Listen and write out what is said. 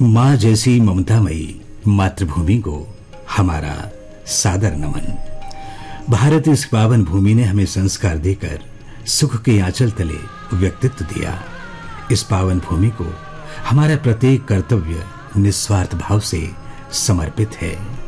माँ जैसी ममतामयी मातृभूमि को हमारा सादर नमन। भारत इस पावन भूमि ने हमें संस्कार देकर सुख के आंचल तले व्यक्तित्व दिया। इस पावन भूमि को हमारा प्रत्येक कर्तव्य निस्वार्थ भाव से समर्पित है।